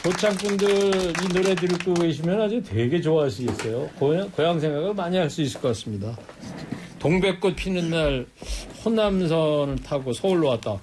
고창분들 이 노래 듣고 계시면 아주 되게 좋아하시겠어요. 고향 생각을 많이 할 수 있을 것 같습니다. 동백꽃 피는 날 호남선을 타고 서울로 왔다.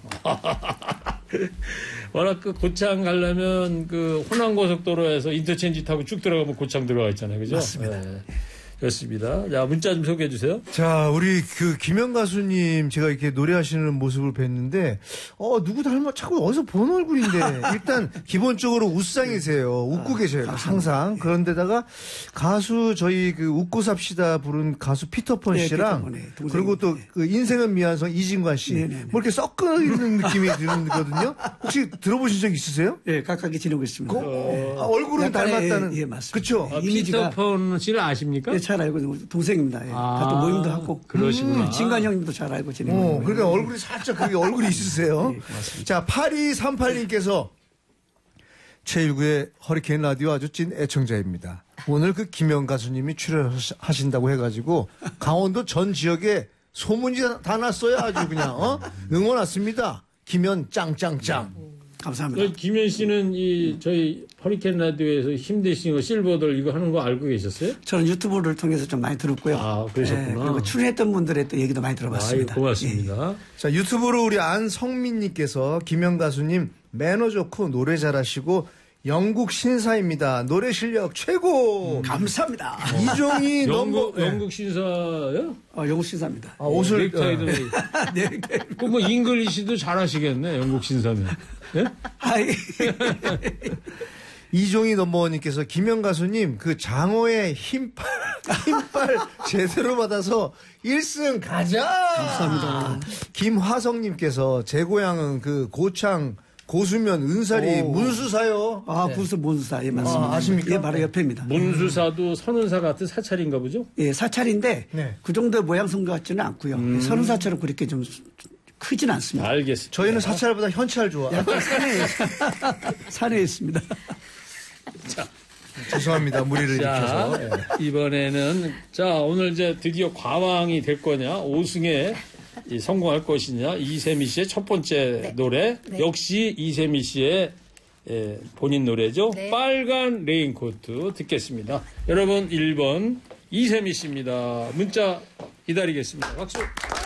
워낙 그 고창 가려면 그 호남고속도로에서 인터체인지 타고 쭉 들어가면 고창 들어가 있잖아요. 그죠? 맞습니다. 네. 그렇습니다. 자, 문자 좀 소개해 주세요. 자, 우리 그 김영 가수님 제가 이렇게 노래하시는 모습을 뵀는데, 누구 자꾸 어디서 본 얼굴인데, 일단 기본적으로 웃상이세요. 웃고 계셔요. 항상. 그런데다가 가수 저희 그 웃고 삽시다 부른 가수 피터펀 씨랑, 그리고 또 그 인생은 미안성 이진관 씨. 뭐 이렇게 섞어 있는 느낌이 드는거든요. 혹시 들어보신 적 있으세요? 네, 가깝게 지내고 있습니다. 얼굴은 닮았다는. 예, 맞습니다. 그쵸? 피터펀 씨를 아십니까? 네, 잘 알고 동생입니다. 예. 같은 모임도 하고. 그러시구나. 진관 형님도 잘 알고 지내고. 그러니까 얼굴이 살짝 그게 얼굴이 있으세요. 네, 맞습니다. 자, 8238님께서 제1구의 허리케인 라디오 아주 찐 애청자입니다. 오늘 그 김영 가수님이 출연하신다고 해가지고 강원도 전 지역에 소문이 다 났어요. 아주 그냥 응원 왔습니다. 김현 짱짱짱. 감사합니다. 김현 씨는 저희 허리케인 라디오에서 힘드신 거 실버들 이거 하는 거 알고 계셨어요? 저는 유튜브를 통해서 좀 많이 들었고요. 아, 그러셨구나. 네, 그리고 출연했던 분들의 또 얘기도 많이 들어봤습니다. 고맙습니다. 자, 유튜브로 우리 안성민님께서 김영 가수님 매너 좋고 노래 잘하시고 영국 신사입니다. 노래 실력 최고. 감사합니다. 이종이 영국 신사요? 영국 신사입니다. 옷을 넥타이도 네. 그뭐 잉글리시도 잘하시겠네. 영국 신사면. 네? 이종이 넘버원님께서 김영 가수님 그 장어의 힘빨 제대로 받아서 1승 가자. 감사합니다. 김화성님께서 제 고향은 그 고창 고수면 은사리 문수사요. 구수 문수사. 예, 맞습니다. 아십니까? 예, 바로 옆에입니다. 문수사도 선운사 같은 사찰인가 보죠? 예, 사찰인데 네. 그 정도 모양 성도 같지는 않고요. 선운사처럼 그렇게 좀 크진 않습니다. 알겠습니다. 저희는 사찰보다 현찰 좋아. 약간 산에 있습니다. 죄송합니다. 무리를 일으켜서. 이번에는 오늘 이제 드디어 과왕이 될 거냐 5승에 성공할 것이냐 이세미 씨의 첫 번째 노래 역시 이세미 씨의 본인 노래죠. 네. 빨간 레인코트 듣겠습니다. 여러분 1번 이세미 씨입니다. 문자 기다리겠습니다. 박수.